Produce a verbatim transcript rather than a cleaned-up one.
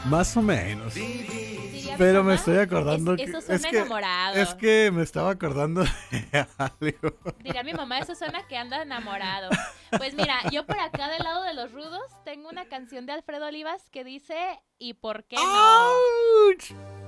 Más o menos. Diría mi Pero me mamá, estoy acordando es, que eso es suena que enamorado. es que me estaba acordando de algo. Diría mi mamá, eso suena que anda enamorado. Pues mira, yo por acá del lado de los rudos tengo una canción de Alfredo Olivas que dice ¿y por qué no? ¡Auch!